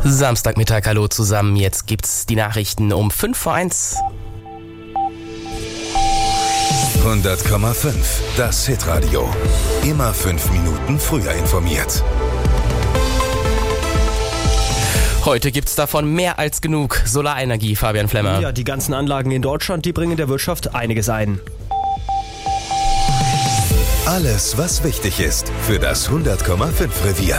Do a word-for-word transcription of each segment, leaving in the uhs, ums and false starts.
Samstagmittag, hallo zusammen. Jetzt gibt's die Nachrichten um fünf vor eins. hundert Komma fünf, das Hitradio. Immer fünf Minuten früher informiert. Heute gibt's davon mehr als genug. Solarenergie, Fabian Flemmer. Ja, die ganzen Anlagen in Deutschland, die bringen der Wirtschaft einiges ein. Alles, was wichtig ist für das hundert Komma fünf Revier.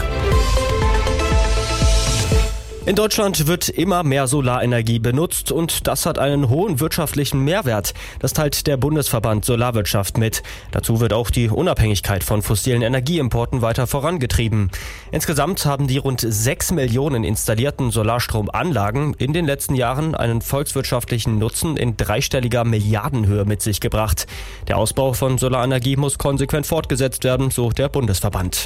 In Deutschland wird immer mehr Solarenergie benutzt und das hat einen hohen wirtschaftlichen Mehrwert. Das teilt der Bundesverband Solarwirtschaft mit. Dazu wird auch die Unabhängigkeit von fossilen Energieimporten weiter vorangetrieben. Insgesamt haben die rund sechs Millionen installierten Solarstromanlagen in den letzten Jahren einen volkswirtschaftlichen Nutzen in dreistelliger Milliardenhöhe mit sich gebracht. Der Ausbau von Solarenergie muss konsequent fortgesetzt werden, so der Bundesverband.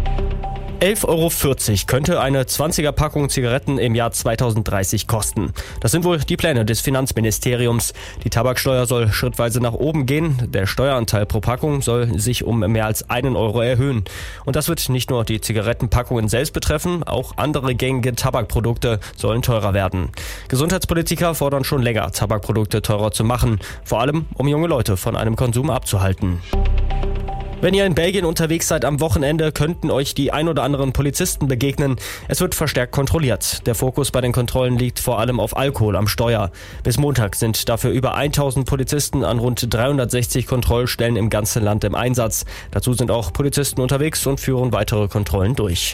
elf Euro vierzig könnte eine zwanziger Packung Zigaretten im Jahr zweitausenddreißig kosten. Das sind wohl die Pläne des Finanzministeriums. Die Tabaksteuer soll schrittweise nach oben gehen. Der Steueranteil pro Packung soll sich um mehr als einen Euro erhöhen. Und das wird nicht nur die Zigarettenpackungen selbst betreffen, auch andere gängige Tabakprodukte sollen teurer werden. Gesundheitspolitiker fordern schon länger, Tabakprodukte teurer zu machen, vor allem um junge Leute von einem Konsum abzuhalten. Wenn ihr in Belgien unterwegs seid am Wochenende, könnten euch die ein oder anderen Polizisten begegnen. Es wird verstärkt kontrolliert. Der Fokus bei den Kontrollen liegt vor allem auf Alkohol am Steuer. Bis Montag sind dafür über tausend Polizisten an rund dreihundertsechzig Kontrollstellen im ganzen Land im Einsatz. Dazu sind auch Polizisten unterwegs und führen weitere Kontrollen durch.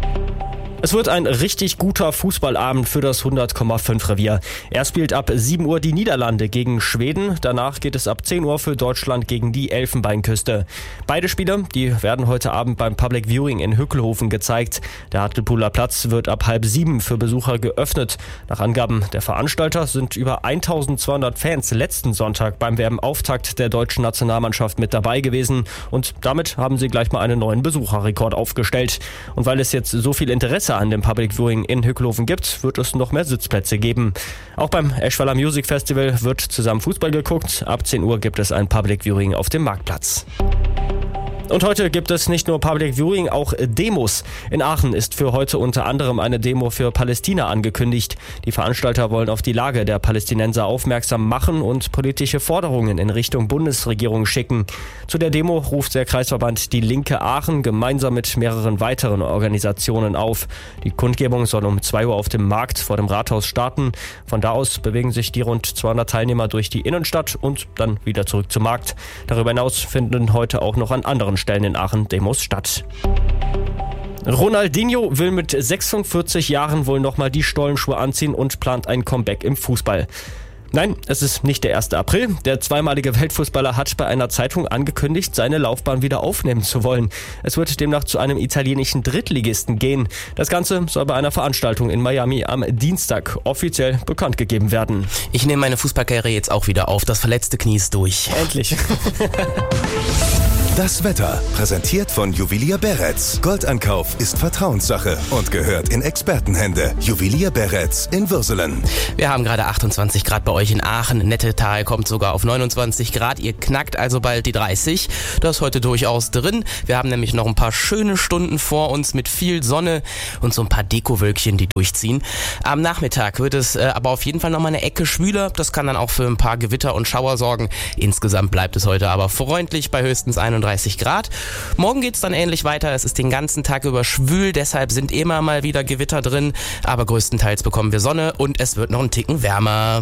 Es wird ein richtig guter Fußballabend für das hundert Komma fünf Revier. Er spielt ab sieben Uhr die Niederlande gegen Schweden. Danach geht es ab zehn Uhr für Deutschland gegen die Elfenbeinküste. Beide Spiele, die werden heute Abend beim Public Viewing in Hückelhofen gezeigt. Der Hartlepoler Platz wird ab halb sieben für Besucher geöffnet. Nach Angaben der Veranstalter sind über eintausendzweihundert Fans letzten Sonntag beim W M-Auftakt der deutschen Nationalmannschaft mit dabei gewesen. Und damit haben sie gleich mal einen neuen Besucherrekord aufgestellt. Und weil es jetzt so viel Interesse an dem Public Viewing in Hückelhofen gibt, wird es noch mehr Sitzplätze geben. Auch beim Eschweiler Music Festival wird zusammen Fußball geguckt. Ab zehn Uhr gibt es ein Public Viewing auf dem Marktplatz. Und heute gibt es nicht nur Public Viewing, auch Demos. In Aachen ist für heute unter anderem eine Demo für Palästina angekündigt. Die Veranstalter wollen auf die Lage der Palästinenser aufmerksam machen und politische Forderungen in Richtung Bundesregierung schicken. Zu der Demo ruft der Kreisverband Die Linke Aachen gemeinsam mit mehreren weiteren Organisationen auf. Die Kundgebung soll um zwei Uhr auf dem Markt vor dem Rathaus starten. Von da aus bewegen sich die rund zweihundert Teilnehmer durch die Innenstadt und dann wieder zurück zum Markt. Darüber hinaus finden heute auch noch an anderen Stellen in Aachen Demos statt. Ronaldinho will mit sechsundvierzig Jahren wohl nochmal die Stollenschuhe anziehen und plant ein Comeback im Fußball. Nein, es ist nicht der erste April. Der zweimalige Weltfußballer hat bei einer Zeitung angekündigt, seine Laufbahn wieder aufnehmen zu wollen. Es wird demnach zu einem italienischen Drittligisten gehen. Das Ganze soll bei einer Veranstaltung in Miami am Dienstag offiziell bekannt gegeben werden. Ich nehme meine Fußballkarriere jetzt auch wieder auf. Das verletzte Knie ist durch. Endlich. Das Wetter, präsentiert von Juwelier Beretz. Goldankauf ist Vertrauenssache und gehört in Expertenhände. Juwelier Beretz in Würselen. Wir haben gerade achtundzwanzig Grad bei euch in Aachen. Nettetal kommt sogar auf neunundzwanzig Grad. Ihr knackt also bald die dreißig. Das ist heute durchaus drin. Wir haben nämlich noch ein paar schöne Stunden vor uns mit viel Sonne und so ein paar Dekowölkchen, die durchziehen. Am Nachmittag wird es äh, aber auf jeden Fall noch mal eine Ecke schwüler. Das kann dann auch für ein paar Gewitter und Schauer sorgen. Insgesamt bleibt es heute aber freundlich bei höchstens einunddreißig Grad. Morgen geht's dann ähnlich weiter. Es ist den ganzen Tag über schwül, deshalb sind immer mal wieder Gewitter drin. Aber größtenteils bekommen wir Sonne und es wird noch einen Ticken wärmer.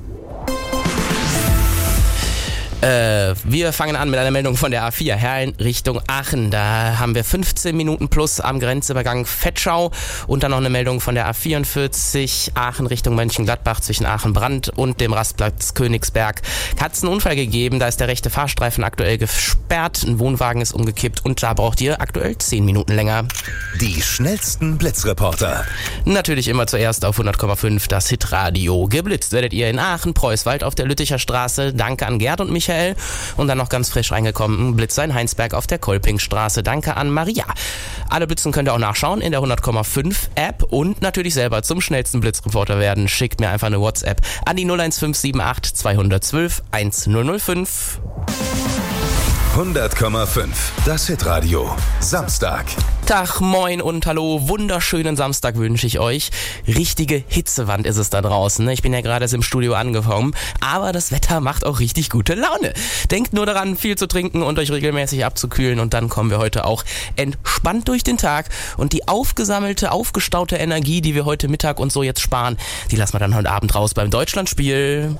Äh, wir fangen an mit einer Meldung von der A vier, Herrn Richtung Aachen. Da haben wir fünfzehn Minuten plus am Grenzübergang Vetschau und dann noch eine Meldung von der A vierundvierzig, Aachen Richtung Mönchengladbach zwischen Aachen-Brand und dem Rastplatz Königsberg. Hat es einen Unfall gegeben, da ist der rechte Fahrstreifen aktuell gesperrt, ein Wohnwagen ist umgekippt und da braucht ihr aktuell zehn Minuten länger. Die schnellsten Blitzreporter. Natürlich immer zuerst auf hundert Komma fünf das Hitradio. Geblitzt werdet ihr in Aachen, Preußwald auf der Lütticher Straße. Danke an Gerd und Michael. Und dann noch ganz frisch reingekommen, Blitzer in Heinsberg auf der Kolpingstraße. Danke an Maria. Alle Blitzen könnt ihr auch nachschauen in der hundert Komma fünf App und natürlich selber zum schnellsten Blitzreporter werden. Schickt mir einfach eine WhatsApp an die null eins fünf sieben acht zwei eins zwei eins null null fünf. hundert Komma fünf, das Hitradio. Samstag. Tag, moin und hallo, wunderschönen Samstag wünsche ich euch. Richtige Hitzewand ist es da draußen, ne? Ich bin ja gerade erst im Studio angekommen, aber das Wetter macht auch richtig gute Laune. Denkt nur daran, viel zu trinken und euch regelmäßig abzukühlen und dann kommen wir heute auch entspannt durch den Tag und die aufgesammelte, aufgestaute Energie, die wir heute Mittag und so jetzt sparen, die lassen wir dann heute Abend raus beim Deutschlandspiel.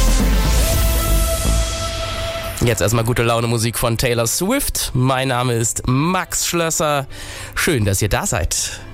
Jetzt erstmal gute Laune Musik von Taylor Swift. Mein Name ist Max Schlösser. Schön, dass ihr da seid.